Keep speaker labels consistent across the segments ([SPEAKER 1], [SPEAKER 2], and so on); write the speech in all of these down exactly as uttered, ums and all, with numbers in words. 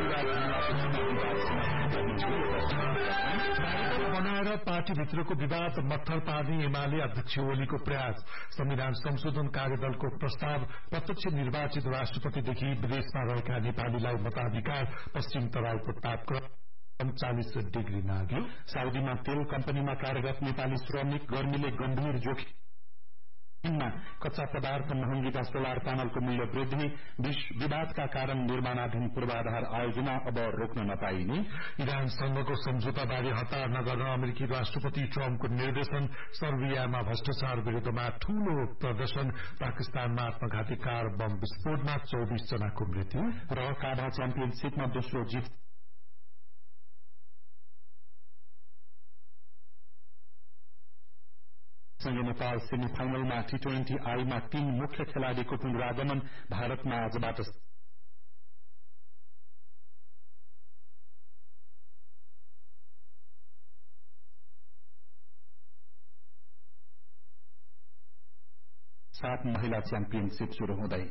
[SPEAKER 1] बनाएर पार्टीभित्रको विवाद मत्थर पार्ने एमाले अध्यक्ष ओलीको प्रयास संविधान संशोधन कार्यदलको प्रस्ताव प्रत्यक्ष निर्वाचित राष्ट्रपतिदेखि विदेशमा रहेका नेपालीलाई मताधिकार पश्चिम तराईको तापक्रम चालीस डिग्री नाग्यो साउदीमा तेल कम्पनीमा कार्यरत नेपाली श्रमिक गर्मीले गम्भीर जोखिम कच्चा पदार्थ महँगीका सोलर प्यानलको मूल्य वृद्धि विवादका कारण निर्माणाधीन पूर्वाधार आयोजना अब रोक्न नपाइने इरान संघको सम्झौताबारे हतार नगर्न अमेरिकी राष्ट्रपति ट्रम्पको निर्देशन सर्बियामा भ्रष्टाचार विरूद्धमा ठूलो प्रदर्शन पाकिस्तानमा आत्मघाती कार बम विस्फोटमा चौबीस जनाको मृत्यु र काभा च्याम्पियनशीपमा दोस्रो जित सँगै नेपाल सेमी फाइनलमा टी ट्वेन्टी आईमा तीन मुख्य खेलाड़ीको पुनरागमन भारतमा आजबाट सात महिला च्याम्पियनशीप शुरू हुँदै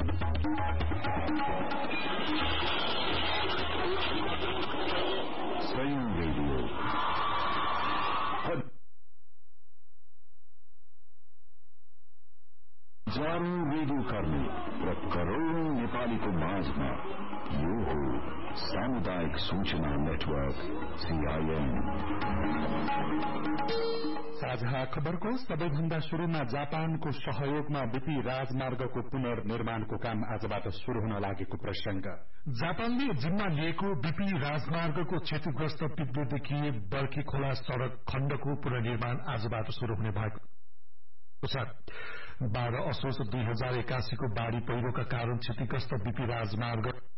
[SPEAKER 2] स्वयं रेडियो हजारौं रेडियो कर्मी र करोड़ौं नेपालीको माझमा यो हो सामुदायिक सूचना नेटवर्क सीआईएन।
[SPEAKER 1] साझा खबरको सबैभन्दा शुरूमा जापानको सहयोगमा बीपी राजमार्गको पुनर्निर्माणको काम आजबाट शुरू हुन लागेको प्रसंग जापानले जिम्मा लिएको बीपी राजमार्गको क्षतिग्रस्त पिप्लोदेखि बर्की खोला सड़क खण्डको पुनर्निर्माण आजबाट शुरू हुने भएको बाह्र असोज दुई हजार एकासी को बाढ़ी पहिरोका कारण क्षतिग्रस्त बीपी राजमार्ग